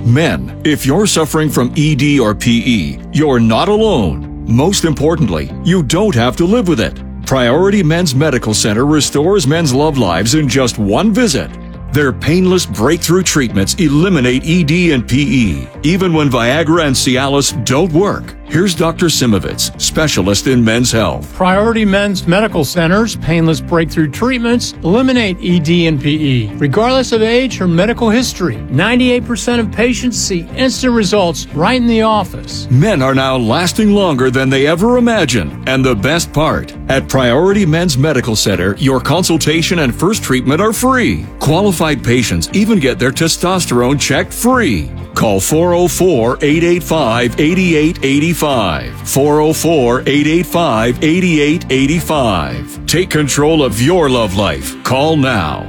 Men, if you're suffering from ED or PE, you're not alone. Most importantly, you don't have to live with it. Priority Men's Medical Center restores men's love lives in just one visit. Their painless breakthrough treatments eliminate ED and PE, even when Viagra and Cialis don't work. Here's Dr. Simovitz, specialist in men's health. Priority Men's Medical Center's painless breakthrough treatments eliminate ED and PE, regardless of age or medical history. 98% of patients see instant results right in the office. Men are now lasting longer than they ever imagined. And the best part, at Priority Men's Medical Center, your consultation and first treatment are free. Qualified patients even get their testosterone checked free. Call 404-885-8885. 404-885-8885. Take control of your love life. Call now.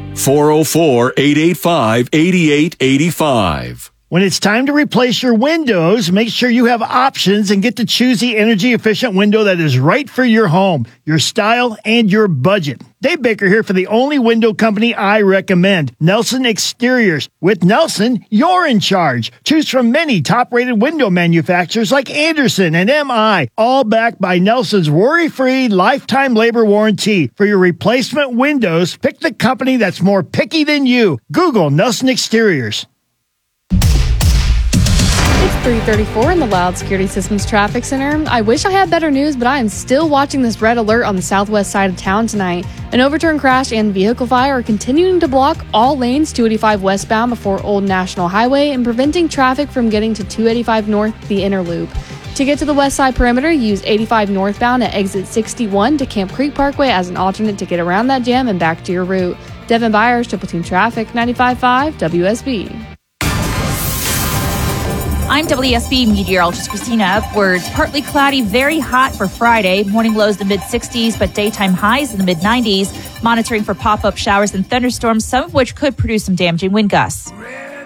404-885-8885. When it's time to replace your windows, make sure you have options and get to choose the energy-efficient window that is right for your home, your style, and your budget. Dave Baker here for the only window company I recommend, Nelson Exteriors. With Nelson, you're in charge. Choose from many top-rated window manufacturers like Andersen and MI, all backed by Nelson's worry-free lifetime labor warranty. For your replacement windows, pick the company that's more picky than you. Google Nelson Exteriors. It's 3:34 in the Loud Security Systems Traffic Center. I wish I had better news, but I am still watching this red alert on the southwest side of town tonight. An overturned crash and vehicle fire are continuing to block all lanes 285 westbound before Old National Highway and preventing traffic from getting to 285 north, the inner loop. To get to the west side perimeter, use 85 northbound at exit 61 to Camp Creek Parkway as an alternate to get around that jam and back to your route. Devin Byers, Triple Team Traffic, 95.5 WSB. I'm WSB meteorologist Christina Upwards. Partly cloudy, very hot for Friday. Morning lows in the mid-60s, but daytime highs in the mid-90s. Monitoring for pop-up showers and thunderstorms, some of which could produce some damaging wind gusts.